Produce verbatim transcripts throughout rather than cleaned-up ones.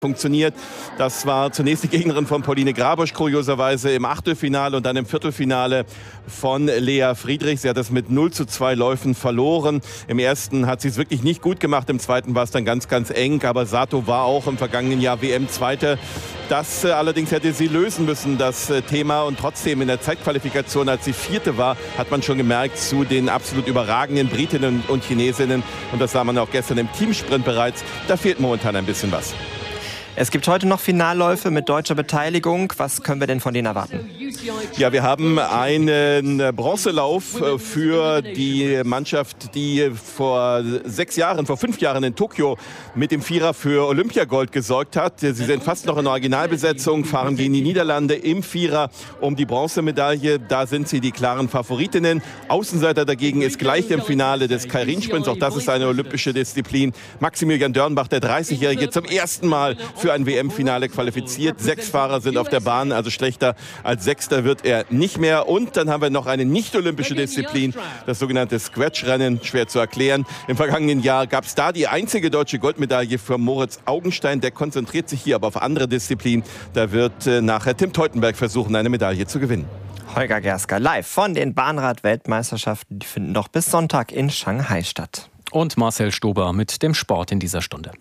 funktioniert. Das war zunächst die Gegnerin von Pauline Grabosch, kurioserweise im Achtelfinale und dann im Viertelfinale von Lea Friedrich. Sie hat es mit null zu zwei Läufen verloren. Im ersten hat sie es wirklich nicht gut gemacht, im zweiten war es dann ganz, ganz eng. Aber Sato war auch im vergangenen Jahr W M-Zweite. Das äh, allerdings hätte sie lösen müssen, das äh, Thema. Und trotzdem in der Zeitqualifikation, als sie Vierte war, hat man schon gemerkt, zu den absolut überragenden Britinnen und Chinesinnen. Und das sah man auch gestern im Teamsprint bereits. Da fehlt momentan ein bisschen was. Es gibt heute noch Finalläufe mit deutscher Beteiligung. Was können wir denn von denen erwarten? Ja, wir haben einen Bronzelauf für die Mannschaft, die vor sechs Jahren, vor fünf Jahren in Tokio mit dem Vierer für Olympiagold gesorgt hat. Sie sind fast noch in Originalbesetzung, fahren gegen die Niederlande im Vierer um die Bronzemedaille. Da sind sie die klaren Favoritinnen. Außenseiter dagegen ist gleich im Finale des Keirin-Sprints. Auch das ist eine olympische Disziplin. Maximilian Dörnbach, der dreißigjährige, zum ersten Mal für ein W M-Finale qualifiziert. Sechs Fahrer sind auf der Bahn, also schlechter als Sechster wird er nicht mehr. Und dann haben wir noch eine nicht-olympische Disziplin, das sogenannte Squash-Rennen, schwer zu erklären. Im vergangenen Jahr gab es da die einzige deutsche Goldmedaille für Moritz Augenstein. Der konzentriert sich hier aber auf andere Disziplinen. Da wird äh, nachher Tim Teutenberg versuchen, eine Medaille zu gewinnen. Holger Gersker live von den Bahnrad-Weltmeisterschaften. Die finden noch bis Sonntag in Shanghai statt. Und Marcel Stober mit dem Sport in dieser Stunde.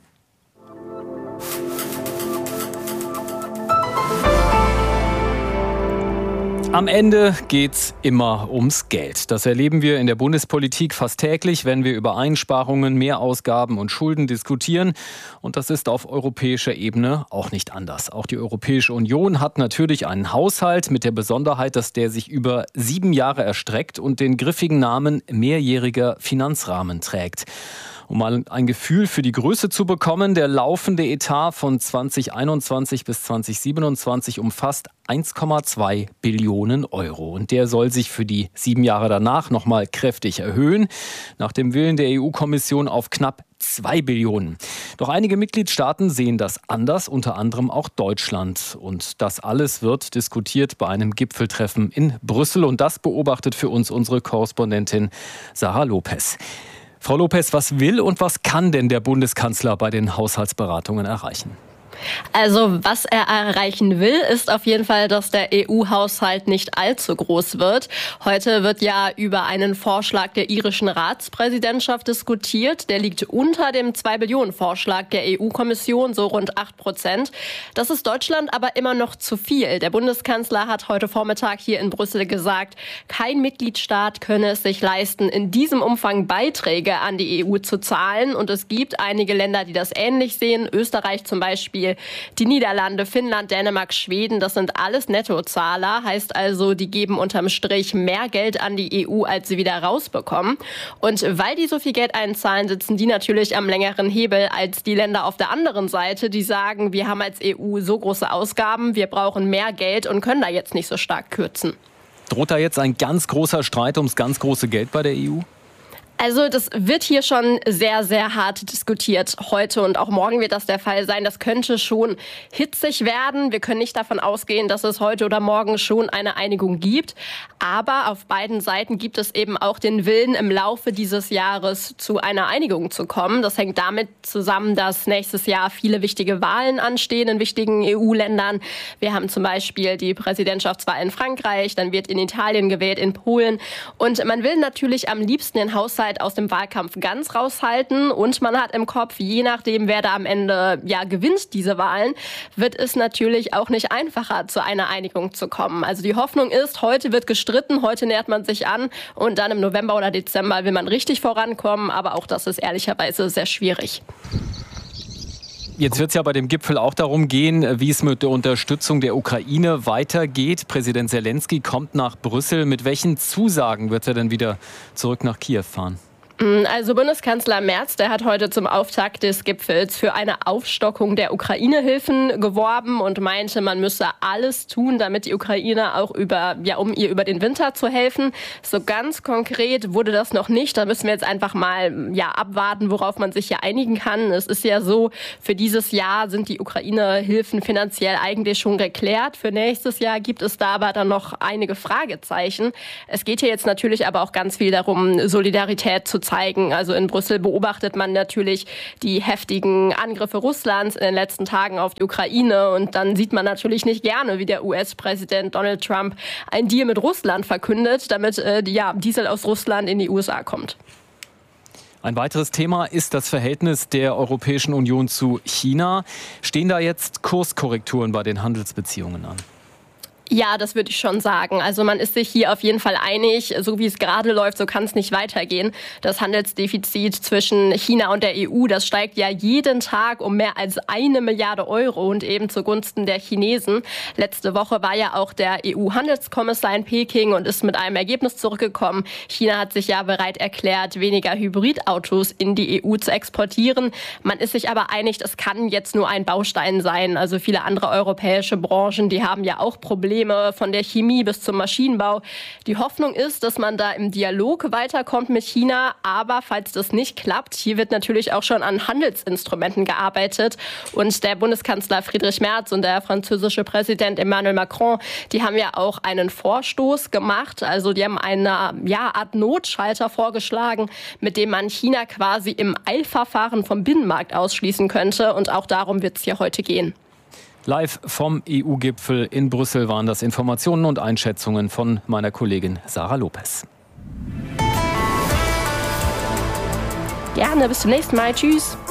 Am Ende geht's immer ums Geld. Das erleben wir in der Bundespolitik fast täglich, wenn wir über Einsparungen, Mehrausgaben und Schulden diskutieren. Und das ist auf europäischer Ebene auch nicht anders. Auch die Europäische Union hat natürlich einen Haushalt mit der Besonderheit, dass der sich über sieben Jahre erstreckt und den griffigen Namen mehrjähriger Finanzrahmen trägt. Um mal ein Gefühl für die Größe zu bekommen, der laufende Etat von zwanzig einundzwanzig bis zwanzig siebenundzwanzig umfasst eins Komma zwei Billionen Euro. Und der soll sich für die sieben Jahre danach noch mal kräftig erhöhen. Nach dem Willen der E U-Kommission auf knapp zwei Billionen. Doch einige Mitgliedstaaten sehen das anders, unter anderem auch Deutschland. Und das alles wird diskutiert bei einem Gipfeltreffen in Brüssel. Und das beobachtet für uns unsere Korrespondentin Sarah Lopez. Frau Lopez, was will und was kann denn der Bundeskanzler bei den Haushaltsberatungen erreichen? Also was er erreichen will, ist auf jeden Fall, dass der E U-Haushalt nicht allzu groß wird. Heute wird ja über einen Vorschlag der irischen Ratspräsidentschaft diskutiert. Der liegt unter dem zwei Billionen Vorschlag der E U-Kommission, so rund acht Prozent. Das ist Deutschland aber immer noch zu viel. Der Bundeskanzler hat heute Vormittag hier in Brüssel gesagt, kein Mitgliedstaat könne es sich leisten, in diesem Umfang Beiträge an die E U zu zahlen. Und es gibt einige Länder, die das ähnlich sehen. Österreich zum Beispiel. Die Niederlande, Finnland, Dänemark, Schweden, das sind alles Nettozahler. Heißt also, die geben unterm Strich mehr Geld an die E U, als sie wieder rausbekommen. Und weil die so viel Geld einzahlen, sitzen die natürlich am längeren Hebel als die Länder auf der anderen Seite, die sagen, wir haben als E U so große Ausgaben, wir brauchen mehr Geld und können da jetzt nicht so stark kürzen. Droht da jetzt ein ganz großer Streit ums ganz große Geld bei der E U? Also das wird hier schon sehr, sehr hart diskutiert. Heute und auch morgen wird das der Fall sein. Das könnte schon hitzig werden. Wir können nicht davon ausgehen, dass es heute oder morgen schon eine Einigung gibt. Aber auf beiden Seiten gibt es eben auch den Willen, im Laufe dieses Jahres zu einer Einigung zu kommen. Das hängt damit zusammen, dass nächstes Jahr viele wichtige Wahlen anstehen in wichtigen E U-Ländern. Wir haben zum Beispiel die Präsidentschaftswahl in Frankreich, dann wird in Italien gewählt, in Polen. Und man will natürlich am liebsten den Haushalt aus dem Wahlkampf ganz raushalten und man hat im Kopf, je nachdem, wer da am Ende ja gewinnt diese Wahlen, wird es natürlich auch nicht einfacher, zu einer Einigung zu kommen. Also die Hoffnung ist, heute wird gestritten, heute nähert man sich an und dann im November oder Dezember will man richtig vorankommen, aber auch das ist ehrlicherweise sehr schwierig. Jetzt wird es ja bei dem Gipfel auch darum gehen, wie es mit der Unterstützung der Ukraine weitergeht. Präsident Zelensky kommt nach Brüssel. Mit welchen Zusagen wird er denn wieder zurück nach Kiew fahren? Also Bundeskanzler Merz, der hat heute zum Auftakt des Gipfels für eine Aufstockung der Ukraine-Hilfen geworben und meinte, man müsse alles tun, damit die Ukraine auch über, ja, um ihr über den Winter zu helfen. So ganz konkret wurde das noch nicht. Da müssen wir jetzt einfach mal, ja, abwarten, worauf man sich hier einigen kann. Es ist ja so, für dieses Jahr sind die Ukraine-Hilfen finanziell eigentlich schon geklärt. Für nächstes Jahr gibt es da aber dann noch einige Fragezeichen. Es geht hier jetzt natürlich aber auch ganz viel darum, Solidarität zu zeigen. zeigen. Also in Brüssel beobachtet man natürlich die heftigen Angriffe Russlands in den letzten Tagen auf die Ukraine und dann sieht man natürlich nicht gerne, wie der U S-Präsident Donald Trump einen Deal mit Russland verkündet, damit äh, ja, Diesel aus Russland in die U S A kommt. Ein weiteres Thema ist das Verhältnis der Europäischen Union zu China. Stehen da jetzt Kurskorrekturen bei den Handelsbeziehungen an? Ja, das würde ich schon sagen. Also man ist sich hier auf jeden Fall einig, so wie es gerade läuft, so kann es nicht weitergehen. Das Handelsdefizit zwischen China und der E U, das steigt ja jeden Tag um mehr als eine Milliarde Euro und eben zugunsten der Chinesen. Letzte Woche war ja auch der E U-Handelskommissar in Peking und ist mit einem Ergebnis zurückgekommen. China hat sich ja bereit erklärt, weniger Hybridautos in die E U zu exportieren. Man ist sich aber einig, das kann jetzt nur ein Baustein sein. Also viele andere europäische Branchen, die haben ja auch Probleme, von der Chemie bis zum Maschinenbau. Die Hoffnung ist, dass man da im Dialog weiterkommt mit China. Aber falls das nicht klappt, hier wird natürlich auch schon an Handelsinstrumenten gearbeitet. Und der Bundeskanzler Friedrich Merz und der französische Präsident Emmanuel Macron, die haben ja auch einen Vorstoß gemacht. Also die haben eine ja, Art Notschalter vorgeschlagen, mit dem man China quasi im Eilverfahren vom Binnenmarkt ausschließen könnte. Und auch darum wird es hier heute gehen. Live vom E U-Gipfel in Brüssel waren das Informationen und Einschätzungen von meiner Kollegin Sarah Lopez. Gerne, bis zum nächsten Mal. Tschüss.